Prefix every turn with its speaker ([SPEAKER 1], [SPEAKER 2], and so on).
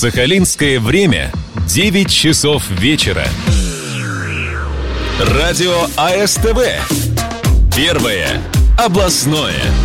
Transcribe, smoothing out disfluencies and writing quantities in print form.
[SPEAKER 1] Сахалинское время 9 часов вечера. Радио АСТВ. Первое областное.